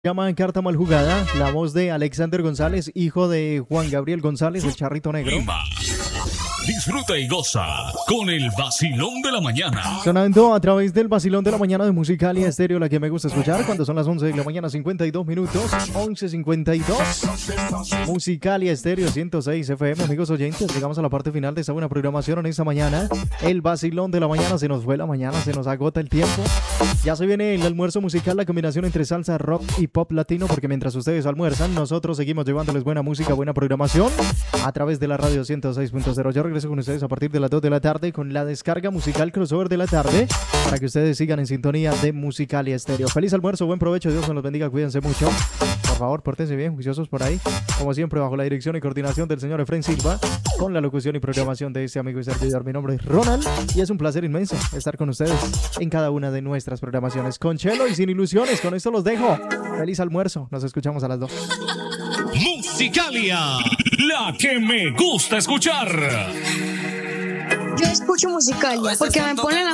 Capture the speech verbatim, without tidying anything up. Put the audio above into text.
Llama Carta Mal Jugada, la voz de Alexander González, hijo de Juan Gabriel González, el Charrito Negro. Disfruta y goza con el vacilón de la mañana. Sonando a través del vacilón de la mañana de Musicalia Estéreo, la que me gusta escuchar cuando son las once de la mañana, cincuenta y dos minutos. once cincuenta y dos. Musicalia Estéreo ciento seis F M, amigos oyentes. Llegamos a la parte final de esta buena programación en esta mañana. El vacilón de la mañana, se nos fue la mañana, se nos agota el tiempo. Ya se viene el almuerzo musical, la combinación entre salsa, rock y pop latino, porque mientras ustedes almuerzan, nosotros seguimos llevándoles buena música, buena programación a través de la radio ciento seis punto cero. Yo regreso con ustedes a partir de las dos de la tarde con la descarga musical crossover de la tarde para que ustedes sigan en sintonía de Musicalia Estéreo. Feliz almuerzo, buen provecho, Dios nos los bendiga, cuídense mucho. Por favor, pórtense bien, juiciosos por ahí. Como siempre, bajo la dirección y coordinación del señor Efraín Silva, con la locución y programación de este amigo y servidor. Mi nombre es Ronald y es un placer inmenso estar con ustedes en cada una de nuestras programaciones. Con Chelo y sin ilusiones, con esto los dejo. Feliz almuerzo, nos escuchamos a las dos. Musicalia, la que me gusta escuchar. Yo escucho Musicalia porque me ponen la